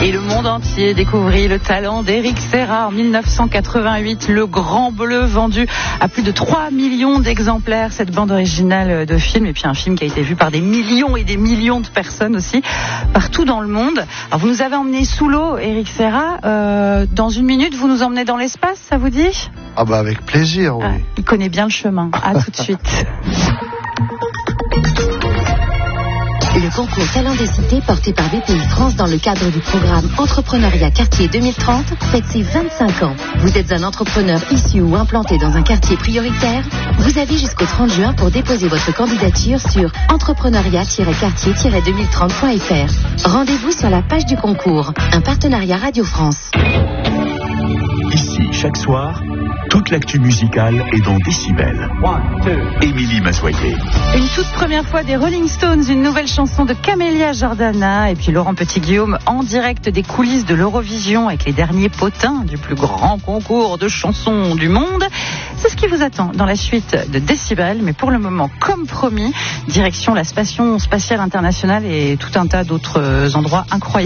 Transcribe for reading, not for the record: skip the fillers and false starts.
Et le monde entier découvrit le talent d'Eric Serra en 1988, le Grand Bleu, vendu à plus de 3 millions d'exemplaires, cette bande originale de film, et puis un film qui a été vu par des millions et des millions de personnes aussi, partout dans le monde. Alors vous nous avez emmené sous l'eau, Eric Serra, dans une minute vous nous emmenez dans l'espace, ça vous dit ? Ah bah avec plaisir, oui. Il connaît bien le chemin, à tout de suite. Le concours Talent des Cités porté par BPI France dans le cadre du programme Entrepreneuriat Quartier 2030 fête ses 25 ans. Vous êtes un entrepreneur issu ou implanté dans un quartier prioritaire ? Vous avez jusqu'au 30 juin pour déposer votre candidature sur entrepreneuriat-quartier-2030.fr. Rendez-vous sur la page du concours. Un partenariat Radio France. Ici, chaque soir, toute l'actu musicale est dans Décibel. Émilie Massoyer. Une toute première fois des Rolling Stones, une nouvelle chanson de Camélia Jordana, et puis Laurent Petit-Guillaume en direct des coulisses de l'Eurovision avec les derniers potins du plus grand concours de chansons du monde. C'est ce qui vous attend dans la suite de Décibel, mais pour le moment, comme promis, direction la Station Spatiale Internationale et tout un tas d'autres endroits incroyables.